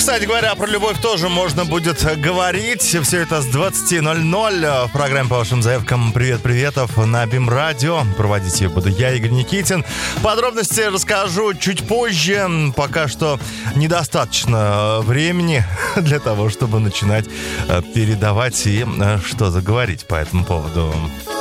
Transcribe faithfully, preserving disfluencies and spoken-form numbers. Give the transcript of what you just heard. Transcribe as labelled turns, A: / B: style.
A: кстати говоря, про любовь тоже можно будет говорить. Все это с двадцати ноль-ноль в программе по вашим заявкам «Привет-приветов» на БИМ-радио. Проводить ее буду я, Игорь Никитин. Подробности расскажу чуть позже. Пока что недостаточно времени для того, чтобы начинать передавать и что заговорить по этому поводу.